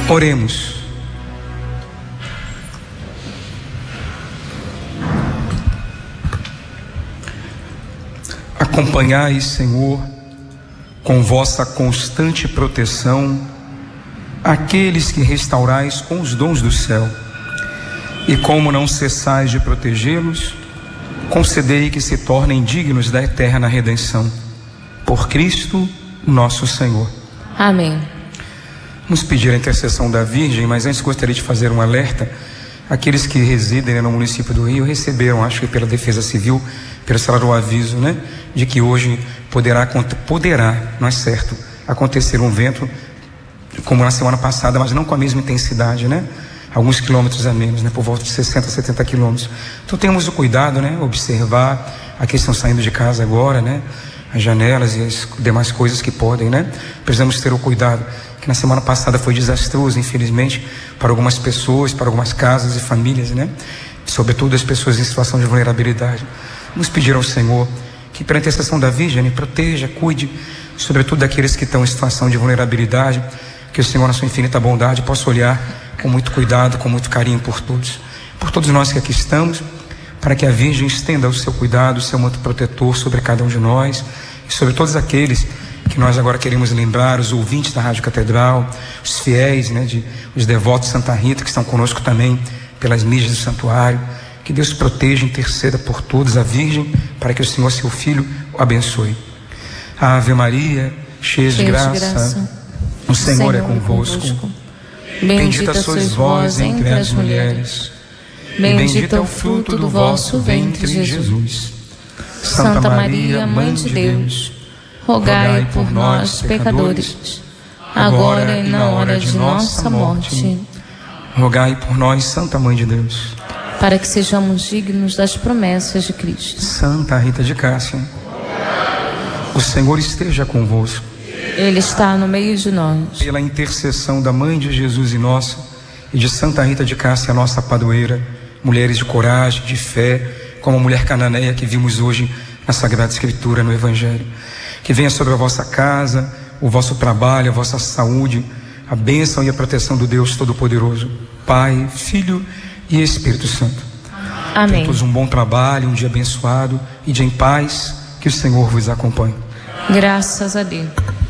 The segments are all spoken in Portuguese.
Oremos. Acompanhai, Senhor, com vossa constante proteção, aqueles que restaurais com os dons do céu. E como não cessais de protegê-los, concedei que se tornem dignos da eterna redenção. Por Cristo, nosso Senhor. Amém. Vamos pedir a intercessão da Virgem, mas antes gostaria de fazer um alerta. Aqueles que residem no município do Rio receberam, acho que pela Defesa Civil, pelo celular o aviso, de que hoje poderá, não é certo, acontecer um vento como na semana passada, mas não com a mesma intensidade, Alguns quilômetros a menos, por volta de 60, 70 quilômetros. Então temos o cuidado, observar aqueles que estão saindo de casa agora, as janelas e as demais coisas que podem, Precisamos ter o cuidado, que na semana passada foi desastroso, infelizmente, para algumas pessoas, para algumas casas e famílias, Sobretudo as pessoas em situação de vulnerabilidade. Vamos pedir ao Senhor que, pela intercessão da Virgem, proteja, cuide, sobretudo daqueles que estão em situação de vulnerabilidade, que o Senhor, na sua infinita bondade, possa olhar com muito cuidado, com muito carinho por todos nós que aqui estamos, para que a Virgem estenda o seu cuidado, o seu manto protetor sobre cada um de nós e sobre todos aqueles que nós agora queremos lembrar, os ouvintes da Rádio Catedral, os fiéis, os devotos de Santa Rita que estão conosco também pelas mídias do santuário. Que Deus proteja e interceda por todos a Virgem, para que o Senhor, seu Filho, o abençoe. Ave Maria, cheia de graça, o Senhor é convosco. Bendita sois vós entre as mulheres, e bendito é o fruto do vosso ventre, Jesus. Santa Maria, Mãe de Deus, rogai por nós, pecadores, agora e na hora de nossa morte. Rogai por nós, Santa Mãe de Deus, para que sejamos dignos das promessas de Cristo. Santa Rita de Cássia, o Senhor esteja convosco. Ele está no meio de nós. Pela intercessão da Mãe de Jesus e nossa, e de Santa Rita de Cássia, nossa padroeira, mulheres de coragem, de fé, como a mulher cananeia que vimos hoje na Sagrada Escritura, no Evangelho. Que venha sobre a vossa casa, o vosso trabalho, a vossa saúde, a bênção e a proteção do Deus Todo-Poderoso, Pai, Filho e Espírito Santo. Amém. Tenham todos um bom trabalho, um dia abençoado e dia em paz. Que o Senhor vos acompanhe. Graças a Deus.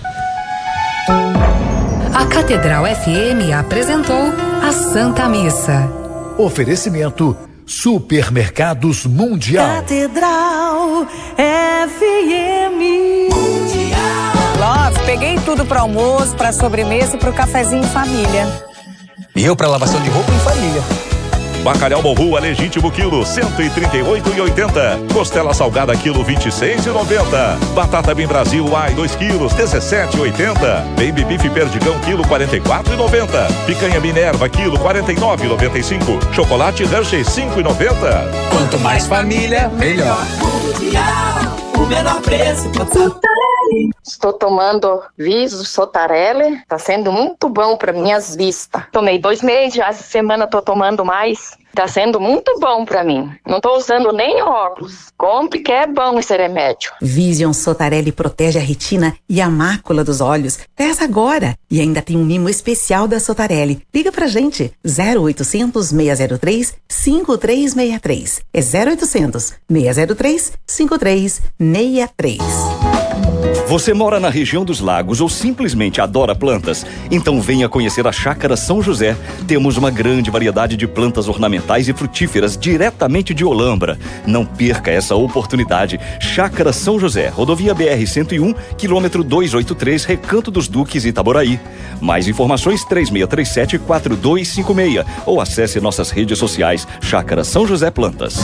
A Catedral FM apresentou a Santa Missa. Oferecimento Supermercados Mundial. Catedral FM Mundial. Love, peguei tudo para almoço, para sobremesa e para o cafezinho em família. E eu para lavação de roupa em família. Bacalhau Morrua legítimo quilo, 138,80. Costela salgada quilo, 26,90. Batata Bem Brasil Ai 2 quilos, 17,80. Baby Beef Perdigão quilo, 44,90. Picanha Minerva quilo, 49,95. Chocolate Hershey 5,90. Quanto mais família, melhor. Mundial, o menor preço. Estou tomando Viso Sotarelli, tá sendo muito bom para minhas vistas. Tomei 2 meses, já essa semana tô tomando mais. Tá sendo muito bom para mim. Não tô usando nem óculos. Compre que é bom esse remédio. Vision Sotarelli protege a retina e a mácula dos olhos. Peça agora. E ainda tem um mimo especial da Sotarelli. Liga pra gente. 0800 603 5363. É 0800 603 5363. Você mora na região dos lagos ou simplesmente adora plantas? Então venha conhecer a Chácara São José. Temos uma grande variedade de plantas ornamentais e frutíferas diretamente de Olambra. Não perca essa oportunidade. Chácara São José, rodovia BR-101, quilômetro 283, Recanto dos Duques, Itaboraí. Mais informações 3637-4256 ou acesse nossas redes sociais Chácara São José Plantas.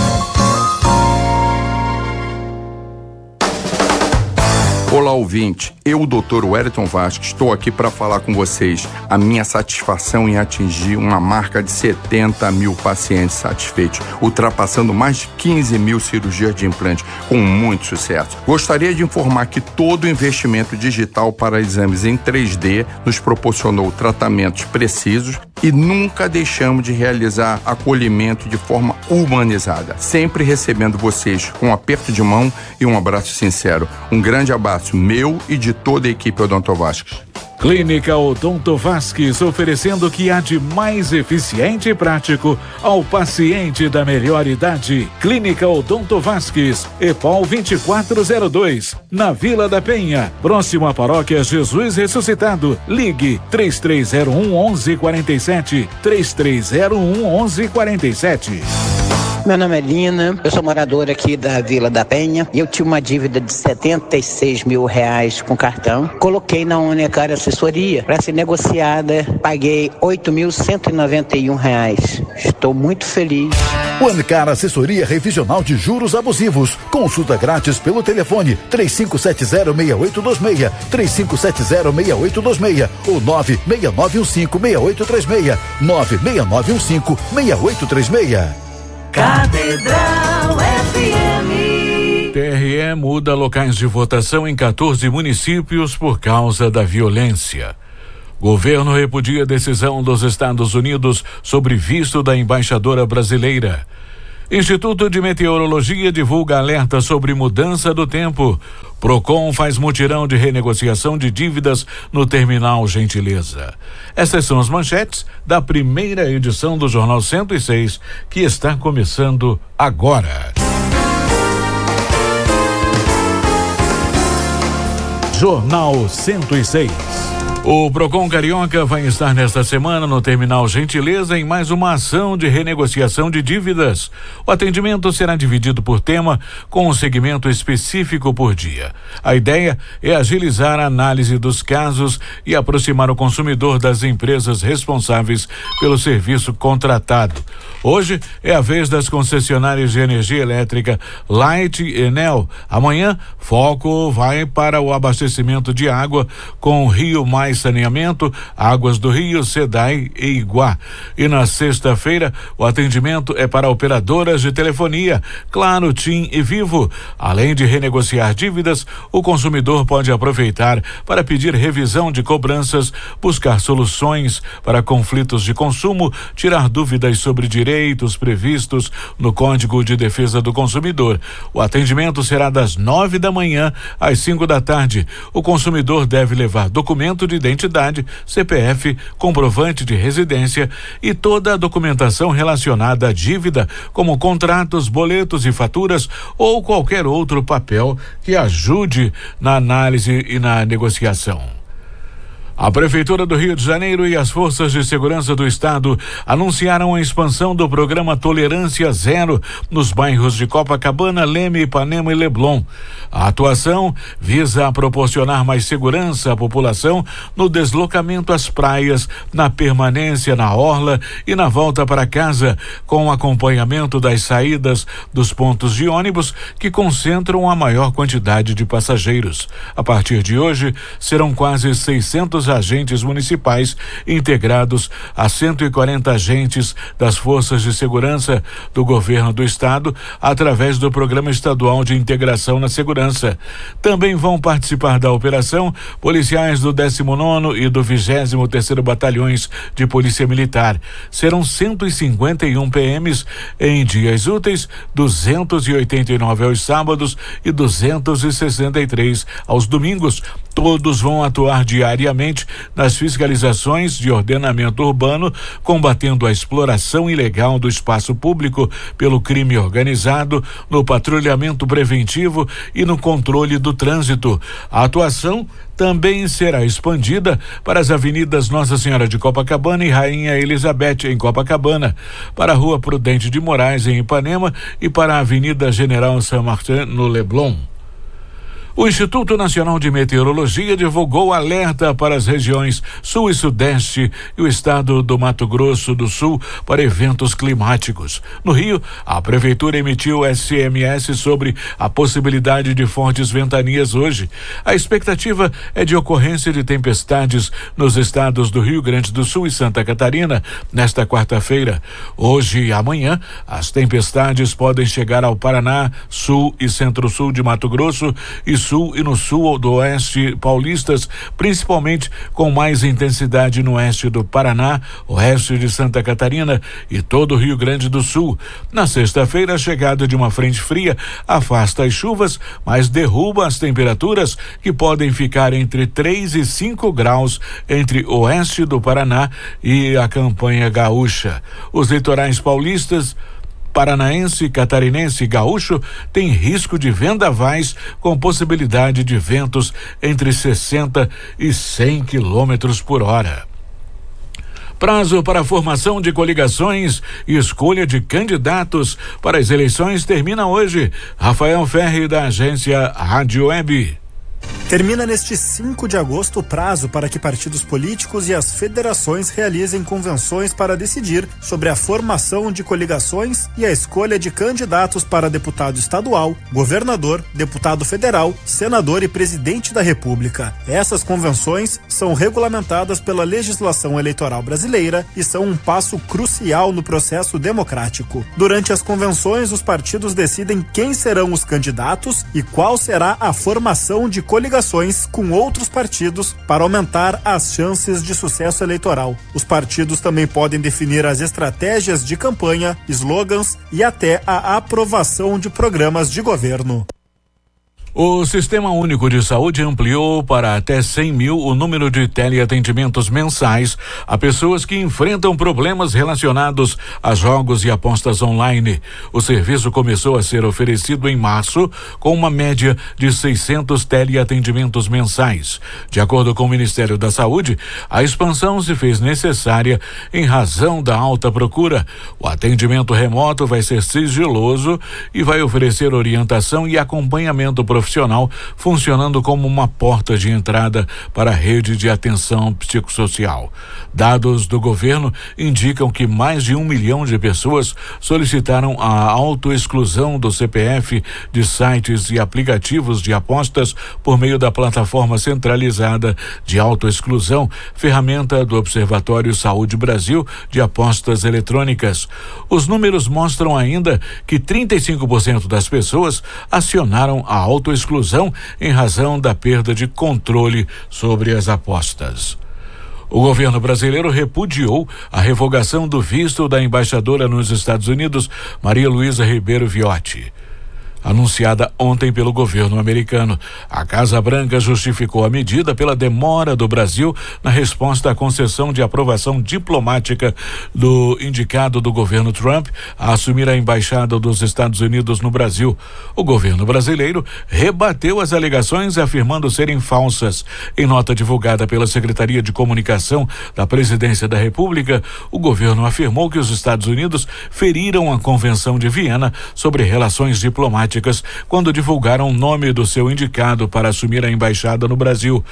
Olá, ouvinte. Eu, o Dr. Wellington Vasco, estou aqui para falar com vocês a minha satisfação em atingir uma marca de 70 mil pacientes satisfeitos, ultrapassando mais de 15 mil cirurgias de implante, com muito sucesso. Gostaria de informar que todo o investimento digital para exames em 3D nos proporcionou tratamentos precisos e nunca deixamos de realizar acolhimento de forma humanizada, sempre recebendo vocês com um aperto de mão e um abraço sincero. Um grande abraço meu e de toda a equipe Odontovascos. Clínica Odonto Vasques, oferecendo o que há de mais eficiente e prático ao paciente da melhor idade. Clínica Odonto Vasques, EPOL 2402, na Vila da Penha, próximo à Paróquia Jesus Ressuscitado. Ligue 3301-1147, 3301-1147. Meu nome é Lina, eu sou moradora aqui da Vila da Penha e eu tinha uma dívida de R$76 mil com cartão. Coloquei na Unicar Assessoria para ser negociada, paguei R$8.191. Estou muito feliz. Unicar Assessoria Revisional de Juros Abusivos. Consulta grátis pelo telefone 3570-6826, 3570-6826 ou 96915-6836, 96915-6836. Catedral FM. TRE muda locais de votação em 14 municípios por causa da violência. Governo repudia a decisão dos Estados Unidos sobre visto da embaixadora brasileira. Instituto de Meteorologia divulga alerta sobre mudança do tempo. Procon faz mutirão de renegociação de dívidas no Terminal Gentileza. Essas são as manchetes da primeira edição do Jornal 106, que está começando agora. Jornal 106. O Procon Carioca vai estar nesta semana no Terminal Gentileza em mais uma ação de renegociação de dívidas. O atendimento será dividido por tema, com um segmento específico por dia. A ideia é agilizar a análise dos casos e aproximar o consumidor das empresas responsáveis pelo serviço contratado. Hoje é a vez das concessionárias de energia elétrica Light e Enel. Amanhã, foco vai para o abastecimento de água com Rio Mais Saneamento, Águas do Rio, SEDAI e Iguá. E na sexta-feira, o atendimento é para operadoras de telefonia, Claro, TIM e Vivo. Além de renegociar dívidas, o consumidor pode aproveitar para pedir revisão de cobranças, buscar soluções para conflitos de consumo, tirar dúvidas sobre direitos previstos no Código de Defesa do Consumidor. O atendimento será das 9 da manhã às 5 da tarde. O consumidor deve levar documento de identidade, CPF, comprovante de residência e toda a documentação relacionada à dívida, como contratos, boletos e faturas ou qualquer outro papel que ajude na análise e na negociação. A Prefeitura do Rio de Janeiro e as Forças de Segurança do Estado anunciaram a expansão do programa Tolerância Zero nos bairros de Copacabana, Leme, Ipanema e Leblon. A atuação visa proporcionar mais segurança à população no deslocamento às praias, na permanência na orla e na volta para casa, com acompanhamento das saídas dos pontos de ônibus que concentram a maior quantidade de passageiros. A partir de hoje, serão quase 600 agentes municipais integrados a 140 agentes das Forças de Segurança do Governo do Estado através do Programa Estadual de Integração na Segurança. Também vão participar da operação policiais do 19º e do 23º Batalhões de Polícia Militar. Serão 151 PMs em dias úteis, 289 aos sábados e 263 aos domingos. Todos vão atuar diariamente nas fiscalizações de ordenamento urbano, combatendo a exploração ilegal do espaço público pelo crime organizado, no patrulhamento preventivo e no controle do trânsito. A atuação também será expandida para as avenidas Nossa Senhora de Copacabana e Rainha Elizabeth, em Copacabana, para a Rua Prudente de Moraes, em Ipanema, e para a Avenida General Saint-Martin, no Leblon. O Instituto Nacional de Meteorologia divulgou alerta para as regiões Sul e Sudeste e o estado do Mato Grosso do Sul para eventos climáticos. No Rio, a Prefeitura emitiu SMS sobre a possibilidade de fortes ventanias hoje. A expectativa é de ocorrência de tempestades nos estados do Rio Grande do Sul e Santa Catarina nesta quarta-feira. Hoje e amanhã, as tempestades podem chegar ao Paraná, Sul e Centro-Sul de Mato Grosso e sul e no sul do oeste paulistas, principalmente com mais intensidade no oeste do Paraná, oeste de Santa Catarina e todo o Rio Grande do Sul. Na sexta-feira, a chegada de uma frente fria afasta as chuvas, mas derruba as temperaturas, que podem ficar entre 3 e 5 graus entre o oeste do Paraná e a campanha gaúcha. Os litorais paulistas, paranaense, catarinense e gaúcho tem risco de vendavais com possibilidade de ventos entre 60 e 100 quilômetros por hora. Prazo para a formação de coligações e escolha de candidatos para as eleições termina hoje. Rafael Ferri, da agência Rádio Web. Termina neste 5 de agosto o prazo para que partidos políticos e as federações realizem convenções para decidir sobre a formação de coligações e a escolha de candidatos para deputado estadual, governador, deputado federal, senador e presidente da República. Essas convenções são regulamentadas pela legislação eleitoral brasileira e são um passo crucial no processo democrático. Durante as convenções, os partidos decidem quem serão os candidatos e qual será a formação de coligações com outros partidos para aumentar as chances de sucesso eleitoral. Os partidos também podem definir as estratégias de campanha, slogans e até a aprovação de programas de governo. O Sistema Único de Saúde ampliou para até 100 mil o número de teleatendimentos mensais a pessoas que enfrentam problemas relacionados a jogos e apostas online. O serviço começou a ser oferecido em março, com uma média de 600 teleatendimentos mensais. De acordo com o Ministério da Saúde, a expansão se fez necessária em razão da alta procura. O atendimento remoto vai ser sigiloso e vai oferecer orientação e acompanhamento profissional, funcionando como uma porta de entrada para a rede de atenção psicossocial. Dados do governo indicam que mais de 1 milhão de pessoas solicitaram a autoexclusão do CPF de sites e aplicativos de apostas por meio da plataforma centralizada de autoexclusão, ferramenta do Observatório Saúde Brasil de Apostas Eletrônicas. Os números mostram ainda que 35% das pessoas acionaram a autoexclusão em razão da perda de controle sobre as apostas. O governo brasileiro repudiou a revogação do visto da embaixadora nos Estados Unidos, Maria Luísa Ribeiro Viotti, anunciada ontem pelo governo americano. A Casa Branca justificou a medida pela demora do Brasil na resposta à concessão de aprovação diplomática do indicado do governo Trump a assumir a embaixada dos Estados Unidos no Brasil. O governo brasileiro rebateu as alegações, afirmando serem falsas. Em nota divulgada pela Secretaria de Comunicação da Presidência da República, o governo afirmou que os Estados Unidos feriram a Convenção de Viena sobre relações diplomáticas quando divulgaram o nome do seu indicado para assumir a embaixada no Brasil.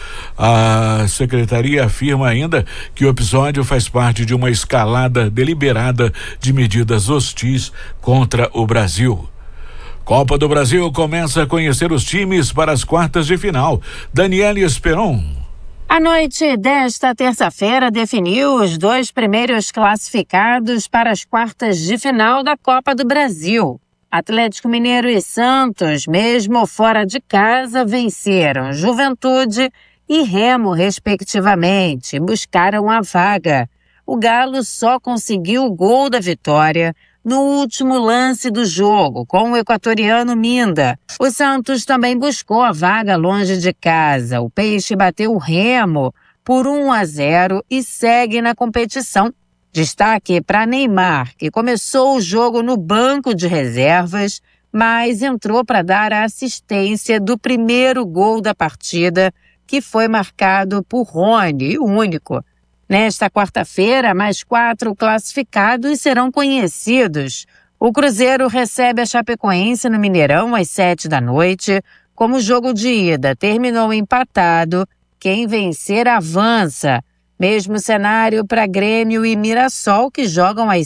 A secretaria afirma ainda que o episódio faz parte de uma escalada deliberada de medidas hostis contra o Brasil. Copa do Brasil começa a conhecer os times para as quartas de final. Daniele Esperon. A noite desta terça-feira definiu os 2 primeiros classificados para as quartas de final da Copa do Brasil. Atlético Mineiro e Santos, mesmo fora de casa, venceram Juventude e Remo, respectivamente, e buscaram a vaga. O Galo só conseguiu o gol da vitória no último lance do jogo, com o equatoriano Minda. O Santos também buscou a vaga longe de casa. O Peixe bateu o Remo por 1-0 e segue na competição. Destaque para Neymar, que começou o jogo no banco de reservas, mas entrou para dar a assistência do primeiro gol da partida, que foi marcado por Rony, o único. Nesta quarta-feira, mais 4 classificados serão conhecidos. O Cruzeiro recebe a Chapecoense no Mineirão às 19h. Como o jogo de ida terminou empatado, quem vencer avança. Mesmo cenário para Grêmio e Mirassol, que jogam às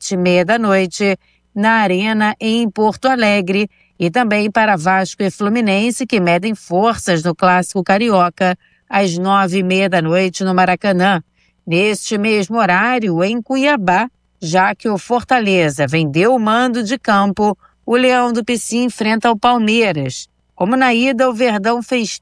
19h na Arena em Porto Alegre, e também para Vasco e Fluminense, que medem forças no Clássico Carioca às 21h no Maracanã. Neste mesmo horário, em Cuiabá, já que o Fortaleza vendeu o mando de campo, o Leão do Pici enfrenta o Palmeiras. Como na ida, o Verdão fez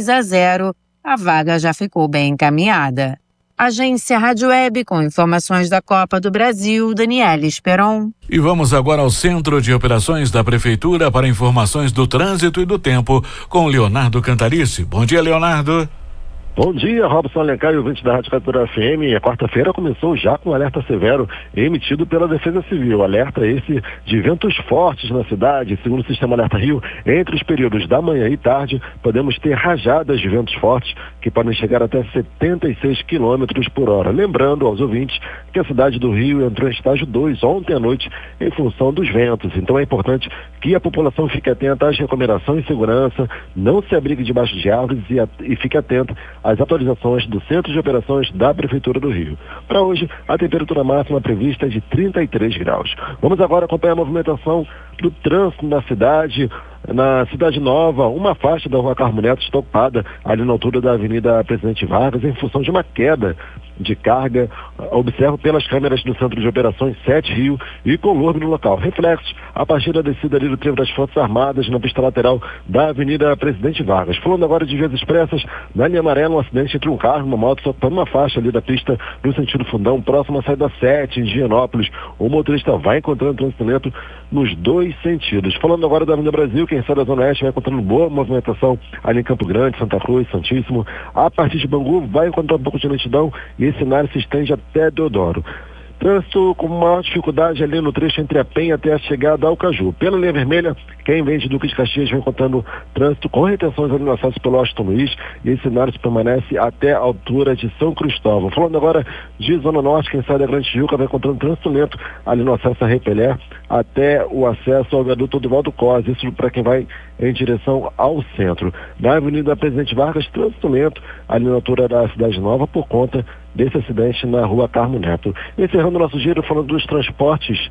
3-0. A vaga já ficou bem encaminhada. Agência Rádio Web, com informações da Copa do Brasil, Daniela Esperon. E vamos agora ao Centro de Operações da Prefeitura para informações do trânsito e do tempo com Leonardo Cantarice. Bom dia, Leonardo. Bom dia, Robson Alencar e ouvintes da Rádio Catedral FM. A quarta-feira começou já com um alerta severo emitido pela Defesa Civil. Alerta esse de ventos fortes na cidade. Segundo o Sistema Alerta Rio, entre os períodos da manhã e tarde, podemos ter rajadas de ventos fortes que podem chegar até 76 km por hora. Lembrando aos ouvintes que a cidade do Rio entrou em estágio 2 ontem à noite em função dos ventos. Então é importante que a população fique atenta às recomendações de segurança, não se abrigue debaixo de árvores e fique atento às atualizações do Centro de Operações da Prefeitura do Rio. Para hoje, a temperatura máxima prevista é de 33 graus. Vamos agora acompanhar a movimentação do trânsito na cidade. Na Cidade Nova, uma faixa da Rua Carmo Neto está ocupada ali na altura da Avenida Presidente Vargas em função de uma queda de carga. Observo pelas câmeras do Centro de Operações 7 Rio e Colorbe no local. Reflexos a partir da descida ali do trevo das Forças Armadas na pista lateral da Avenida Presidente Vargas. Falando agora de vias expressas, na linha amarela, um acidente entre um carro e uma moto ocupando uma faixa ali da pista no sentido Fundão, próximo à saída 7 em Gianópolis. O motorista vai encontrando trânsito lento nos dois sentidos. Falando agora da Avenida Brasil, quem sai da Zona Oeste vai encontrando boa movimentação ali em Campo Grande, Santa Cruz, Santíssimo. A partir de Bangu vai encontrar um pouco de lentidão e esse cenário se estende até Deodoro. Trânsito com maior dificuldade ali no trecho entre a Penha até a chegada ao Caju. Pela linha vermelha, quem vem de Duque de Caxias vem encontrando trânsito com retenções ali no acesso pelo Washington Luiz e esse cenário permanece até a altura de São Cristóvão. Falando agora de Zona Norte, quem sai da Grande Tijuca vai encontrando trânsito lento ali no acesso a Repelé até o acesso ao viaduto Oduvaldo Costa. Isso para quem vai em direção ao centro. Na Avenida Presidente Vargas, trânsito lento ali na altura da Cidade Nova por conta desse acidente na Rua Carmo Neto. Encerrando o nosso giro falando dos transportes,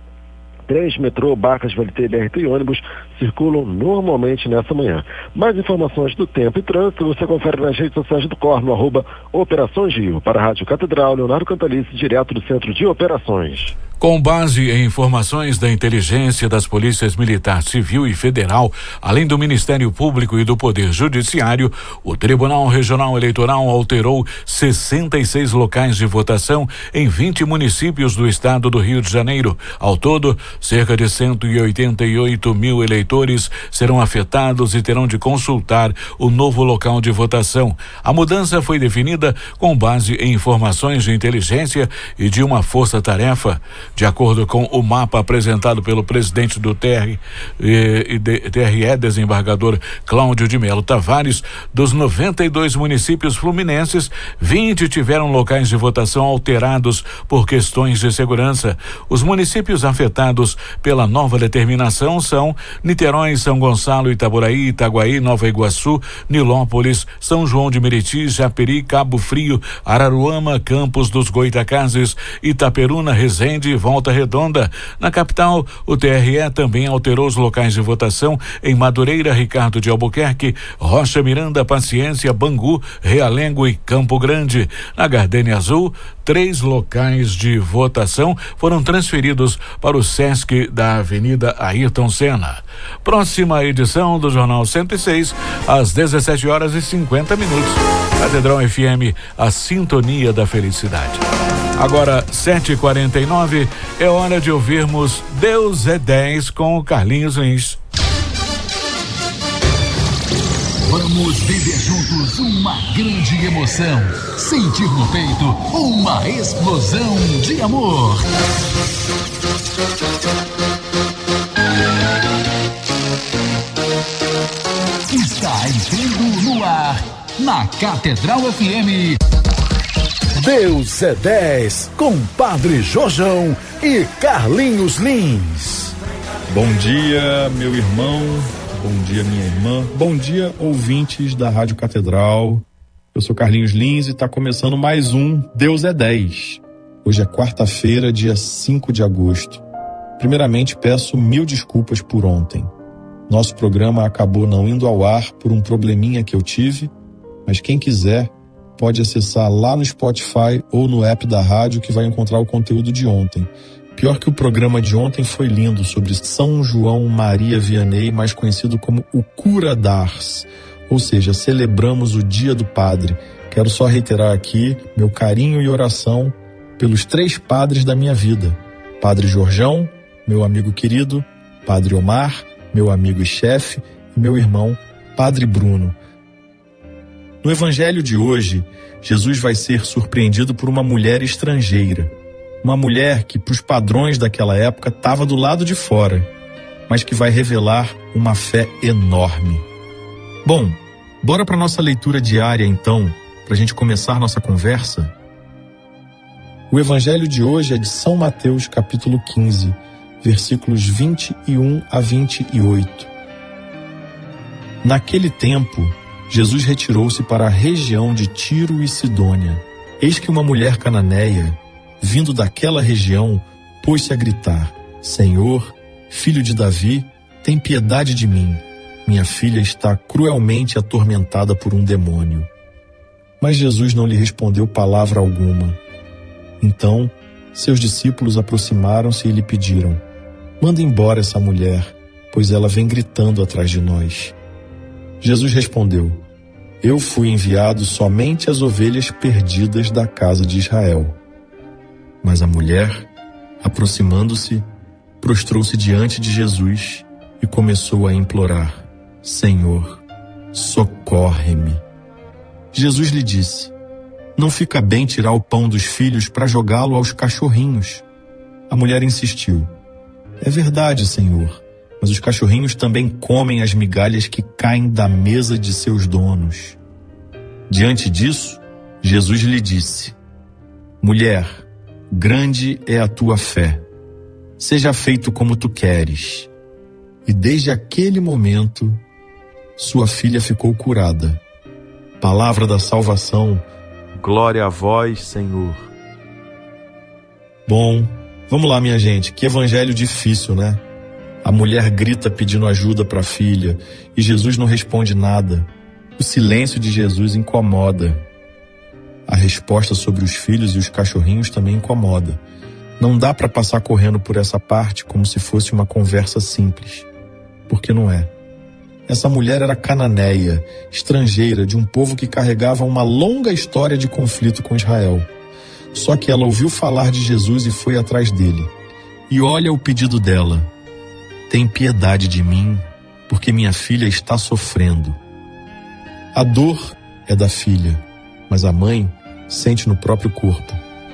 trens, metrô, barcas, VLT, BRT e ônibus circulam normalmente nessa manhã. Mais informações do tempo e trânsito você confere nas redes sociais do COR, no @Operações Rio. Para a Rádio Catedral, Leonardo Cantalice, direto do Centro de Operações. Com base em informações da inteligência das polícias militar, civil e federal, além do Ministério Público e do Poder Judiciário, o Tribunal Regional Eleitoral alterou 66 locais de votação em 20 municípios do estado do Rio de Janeiro. Ao todo, cerca de 188 mil eleitores serão afetados e terão de consultar o novo local de votação. A mudança foi definida com base em informações de inteligência e de uma força-tarefa. De acordo com o mapa apresentado pelo presidente do TRE, desembargador Cláudio de Melo Tavares, dos 92 municípios fluminenses, 20 tiveram locais de votação alterados por questões de segurança. Os municípios afetados pela nova determinação são Niterói, São Gonçalo, Itaboraí, Itaguaí, Nova Iguaçu, Nilópolis, São João de Meriti, Japeri, Cabo Frio, Araruama, Campos dos Goitacazes, Itaperuna, Resende, Volta Redonda. Na capital, o TRE também alterou os locais de votação em Madureira, Ricardo de Albuquerque, Rocha Miranda, Paciência, Bangu, Realengo e Campo Grande. Na Gardênia Azul, 3 locais de votação foram transferidos para o Sesc da Avenida Ayrton Senna. Próxima edição do Jornal 106, às 17h50. Catedral FM, a sintonia da felicidade. Agora, 7h49, é hora de ouvirmos Deus é 10 com o Carlinhos Lins. Vamos viver juntos uma grande emoção. Sentir no peito uma explosão de amor. Está entrando no ar, na Catedral FM. Deus é 10, com Padre Jorjão e Carlinhos Lins. Bom dia, meu irmão. Bom dia, minha irmã. Bom dia, ouvintes da Rádio Catedral. Eu sou Carlinhos Lins e está começando mais um Deus é 10. Hoje é quarta-feira, dia 5 de agosto. Primeiramente, peço 1000 desculpas por ontem. Nosso programa acabou não indo ao ar por um probleminha que eu tive, mas quem quiser pode acessar lá no Spotify ou no app da rádio que vai encontrar o conteúdo de ontem. Pior que o programa de ontem foi lindo sobre São João Maria Vianney, mais conhecido como o Cura d'Ars, ou seja, celebramos o Dia do Padre. Quero só reiterar aqui meu carinho e oração pelos 3 padres da minha vida. Padre Jorjão, meu amigo querido, Padre Omar, meu amigo e chefe, e meu irmão, Padre Bruno. No evangelho de hoje, Jesus vai ser surpreendido por uma mulher estrangeira. Uma mulher que, para os padrões daquela época, estava do lado de fora, mas que vai revelar uma fé enorme. Bom, bora para nossa leitura diária então, para a gente começar nossa conversa? O evangelho de hoje é de São Mateus, capítulo 15, versículos 21 a 28. Naquele tempo, Jesus retirou-se para a região de Tiro e Sidônia. Eis que uma mulher cananeia, vindo daquela região, pôs-se a gritar: Senhor, filho de Davi, tem piedade de mim. Minha filha está cruelmente atormentada por um demônio. Mas Jesus não lhe respondeu palavra alguma. Então, seus discípulos aproximaram-se e lhe pediram: manda embora essa mulher, pois ela vem gritando atrás de nós. Jesus respondeu: eu fui enviado somente às ovelhas perdidas da casa de Israel. Mas a mulher, aproximando-se, prostrou-se diante de Jesus e começou a implorar: Senhor, socorre-me. Jesus lhe disse: não fica bem tirar o pão dos filhos para jogá-lo aos cachorrinhos. A mulher insistiu: é verdade, Senhor, mas os cachorrinhos também comem as migalhas que caem da mesa de seus donos. Diante disso, Jesus lhe disse: mulher, grande é a tua fé. Seja feito como tu queres. E desde aquele momento, sua filha ficou curada. Palavra da salvação. Glória a vós, Senhor. Bom, vamos lá, minha gente. Que evangelho difícil, né? A mulher grita pedindo ajuda para a filha e Jesus não responde nada. O silêncio de Jesus incomoda. A resposta sobre os filhos e os cachorrinhos também incomoda. Não dá para passar correndo por essa parte como se fosse uma conversa simples, porque não é. Essa mulher era cananeia, estrangeira, de um povo que carregava uma longa história de conflito com Israel. Só que ela ouviu falar de Jesus e foi atrás dele. E olha o pedido dela: tem piedade de mim, porque minha filha está sofrendo. A dor é da filha, mas a mãe sente no próprio corpo.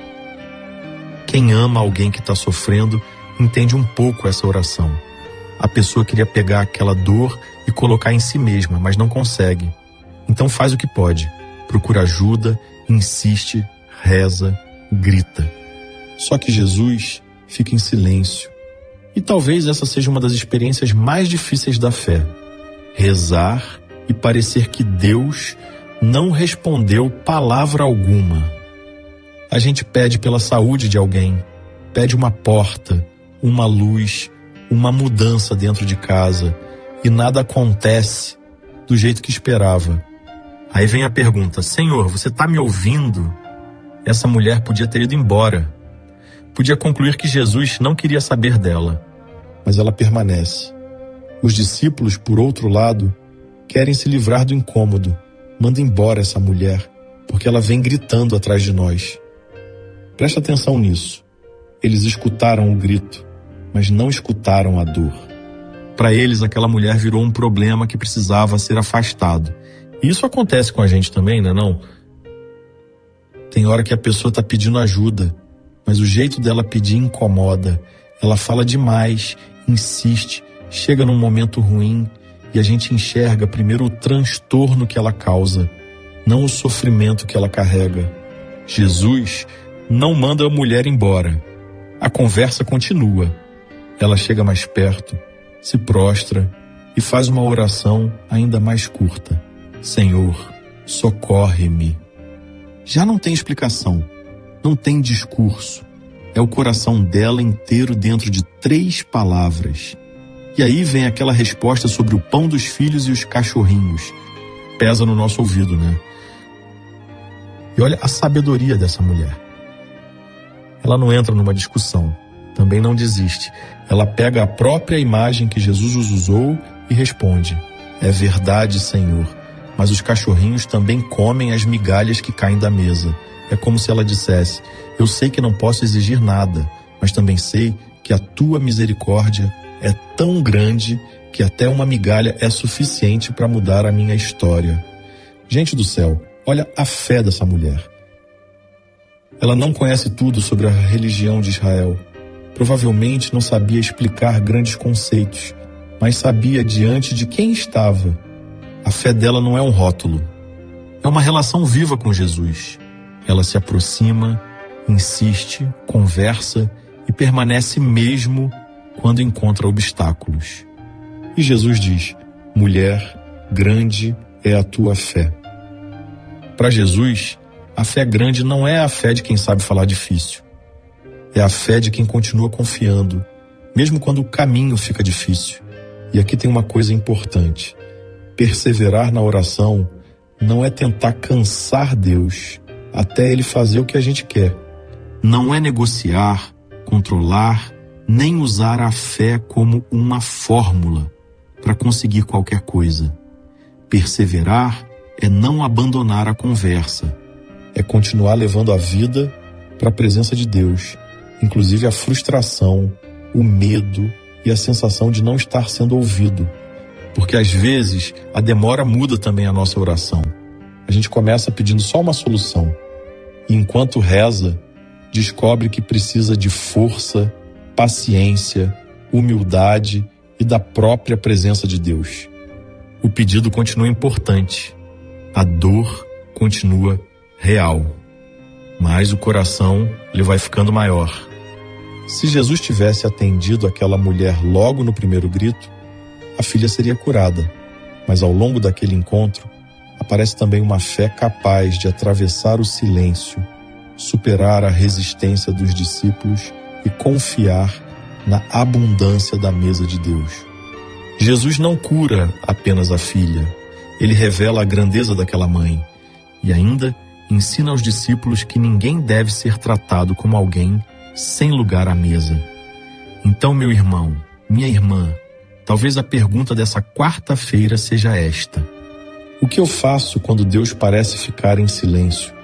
Quem ama alguém que está sofrendo entende um pouco essa oração. A pessoa queria pegar aquela dor e colocar em si mesma, mas não consegue. Então faz o que pode. Procura ajuda, insiste, reza, grita. Só que Jesus fica em silêncio. E talvez essa seja uma das experiências mais difíceis da fé. Rezar e parecer que Deus não respondeu palavra alguma. A gente pede pela saúde de alguém, pede uma porta, uma luz, uma mudança dentro de casa, e nada acontece do jeito que esperava. Aí vem a pergunta: Senhor, você está me ouvindo? Essa mulher podia ter ido embora. Podia concluir que Jesus não queria saber dela, mas ela permanece. Os discípulos, por outro lado, querem se livrar do incômodo. Manda embora essa mulher, porque ela vem gritando atrás de nós. Presta atenção nisso. Eles escutaram o grito, mas não escutaram a dor. Para eles, aquela mulher virou um problema que precisava ser afastado. E isso acontece com a gente também, não é não? Tem hora que a pessoa está pedindo ajuda, mas o jeito dela pedir incomoda. Ela fala demais, insiste, chega num momento ruim e a gente enxerga primeiro o transtorno que ela causa, não o sofrimento que ela carrega. Jesus não manda a mulher embora. A conversa continua. Ela chega mais perto, se prostra e faz uma oração ainda mais curta: Senhor, socorre-me. Já não tem explicação, não tem discurso. É o coração dela inteiro dentro de 3 palavras. E aí vem aquela resposta sobre o pão dos filhos e os cachorrinhos. Pesa no nosso ouvido, né? E olha a sabedoria dessa mulher. Ela não entra numa discussão. também não desiste. Ela pega a própria imagem que Jesus usou e responde: é verdade, Senhor, mas os cachorrinhos também comem as migalhas que caem da mesa. É como se ela dissesse: eu sei que não posso exigir nada, mas também sei que a tua misericórdia é tão grande que até uma migalha é suficiente para mudar a minha história. Gente do céu, olha a fé dessa mulher. Ela não conhece tudo sobre a religião de Israel. Provavelmente não sabia explicar grandes conceitos, mas sabia diante de quem estava. A fé dela não é um rótulo. É uma relação viva com Jesus. Ela se aproxima, insiste, conversa e permanece mesmo quando encontra obstáculos. E Jesus diz: mulher, grande é a tua fé. Para Jesus, a fé grande não é a fé de quem sabe falar difícil. É a fé de quem continua confiando, mesmo quando o caminho fica difícil. E aqui tem uma coisa importante: perseverar na oração não é tentar cansar Deus até Ele fazer o que a gente quer. Não é negociar, controlar, nem usar a fé como uma fórmula para conseguir qualquer coisa. Perseverar é não abandonar a conversa, é continuar levando a vida para a presença de Deus, inclusive a frustração, o medo e a sensação de não estar sendo ouvido. Porque às vezes a demora muda também a nossa oração. A gente começa pedindo só uma solução e enquanto reza, descobre que precisa de força, paciência, humildade e da própria presença de Deus. O pedido continua importante, a dor continua real, mas o coração ele vai ficando maior. Se Jesus tivesse atendido aquela mulher logo no primeiro grito, a filha seria curada, mas ao longo daquele encontro aparece também uma fé capaz de atravessar o silêncio, superar a resistência dos discípulos e confiar na abundância da mesa de Deus. Jesus não cura apenas a filha, ele revela a grandeza daquela mãe e ainda ensina aos discípulos que ninguém deve ser tratado como alguém sem lugar à mesa. Então, meu irmão, minha irmã, talvez a pergunta dessa quarta-feira seja esta: o que eu faço quando Deus parece ficar em silêncio?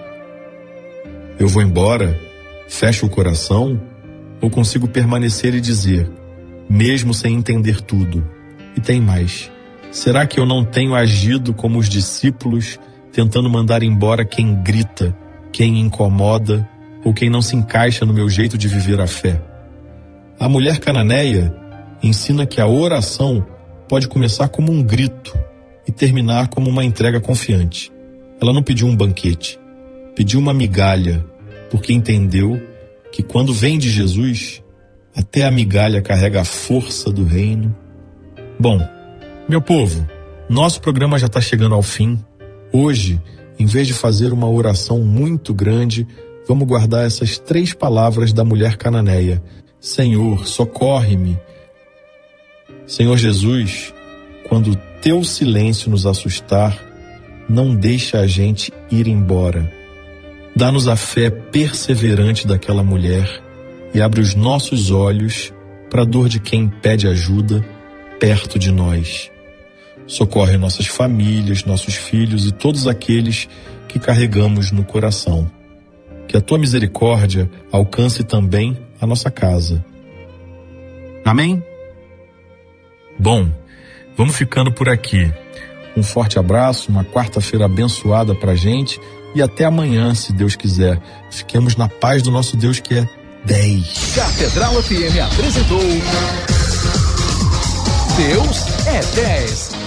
Eu vou embora? Fecho o coração? Ou consigo permanecer e dizer, mesmo sem entender tudo? E tem mais. Será que eu não tenho agido como os discípulos, tentando mandar embora quem grita, quem incomoda ou quem não se encaixa no meu jeito de viver a fé? A mulher cananeia ensina que a oração pode começar como um grito e terminar como uma entrega confiante. Ela não pediu um banquete, pediu uma migalha, porque entendeu que quando vem de Jesus, até a migalha carrega a força do reino. Bom, meu povo, nosso programa já está chegando ao fim. Hoje, em vez de fazer uma oração muito grande, vamos guardar essas 3 palavras da mulher cananeia: Senhor, socorre-me. Senhor Jesus, quando o teu silêncio nos assustar, não deixa a gente ir embora. Dá-nos a fé perseverante daquela mulher e abre os nossos olhos para a dor de quem pede ajuda perto de nós. Socorre nossas famílias, nossos filhos e todos aqueles que carregamos no coração. Que a tua misericórdia alcance também a nossa casa. Amém? Bom, vamos ficando por aqui. Um forte abraço, uma quarta-feira abençoada pra gente e até amanhã, se Deus quiser. Fiquemos na paz do nosso Deus que é 10. Catedral FM apresentou Deus é 10.